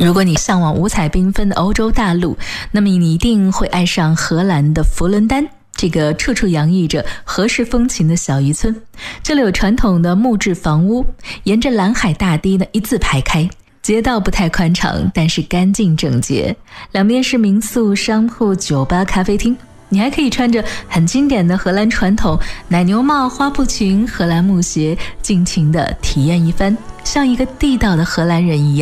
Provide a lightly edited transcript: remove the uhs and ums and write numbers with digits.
如果你向往五彩缤纷的欧洲大陆，那么你一定会爱上荷兰的佛伦丹，这个处处洋溢着荷式风情的小渔村。这里有传统的木质房屋，沿着蓝海大堤呢一字排开，街道不太宽敞，但是干净整洁，两边是民宿、商铺、酒吧、咖啡厅。你还可以穿着很经典的荷兰传统奶牛帽、花布裙、荷兰木鞋，尽情地体验一番，像一个地道的荷兰人一样。